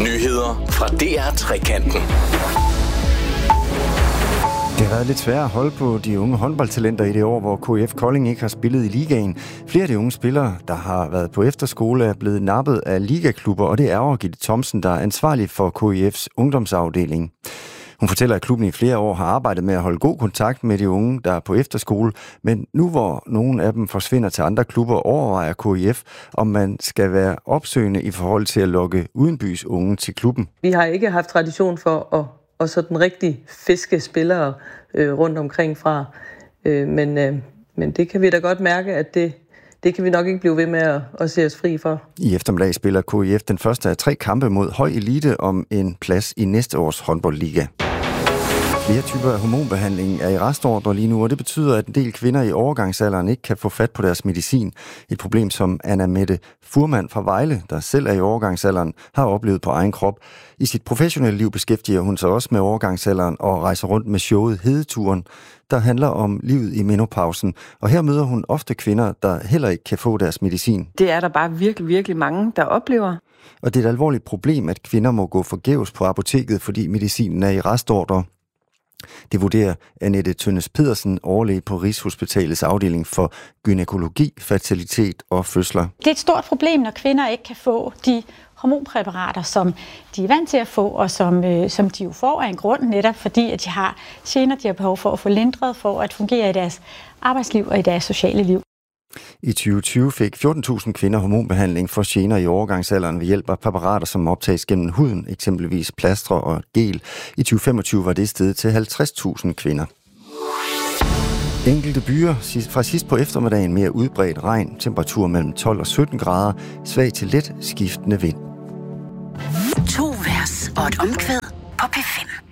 Nyheder fra DR-trekanten. Det har været lidt svært at holde på de unge håndboldtalenter i det år, hvor KIF Kolding ikke har spillet i ligaen. Flere af de unge spillere, der har været på efterskole, er blevet nappet af ligaklubber, og det er Gitte Thomsen, der er ansvarlig for KIF's ungdomsafdeling. Hun fortæller, at klubben i flere år har arbejdet med at holde god kontakt med de unge, der er på efterskole, men nu hvor nogle af dem forsvinder til andre klubber, overvejer KIF, om man skal være opsøgende i forhold til at lokke udenbys unge til klubben. Vi har ikke haft tradition for at sådan rigtig fiske spillere rundt omkring fra, men det kan vi da godt mærke, at det kan vi nok ikke blive ved med at se os fri for. I eftermiddag spiller KIF den første af 3 kampe mod høj elite om en plads i næste års håndboldliga. Flere typer af hormonbehandling er i restordre lige nu, og det betyder, at en del kvinder i overgangsalderen ikke kan få fat på deres medicin. Et problem, som Anna Mette Furman fra Vejle, der selv er i overgangsalderen, har oplevet på egen krop. I sit professionelle liv beskæftiger hun sig også med overgangsalderen og rejser rundt med showet Hedeturen, der handler om livet i menopausen. Og her møder hun ofte kvinder, der heller ikke kan få deres medicin. Det er der bare virkelig, virkelig mange, der oplever. Og det er et alvorligt problem, at kvinder må gå forgæves på apoteket, fordi medicinen er i restordre. Det vurderer Annette Tønnes Pedersen, overlæge på Rigshospitalets afdeling for gynækologi, fertilitet og fødsler. Det er et stort problem, når kvinder ikke kan få de hormonpræparater, som de er vant til at få, og som de jo får af en grund, netop fordi at de har gener, de har behov for at få lindret, for at fungere i deres arbejdsliv og i deres sociale liv. I 2020 fik 14.000 kvinder hormonbehandling for gener i overgangsalderen ved hjælp af præparater, som optages gennem huden, eksempelvis plastre og gel. I 2025 var det steget til 50.000 kvinder. Enkelte byer fra sidst på eftermiddagen mere udbredt regn, temperatur mellem 12 og 17 grader, svag til let skiftende vind. 2 vers og et omkvæd på P5.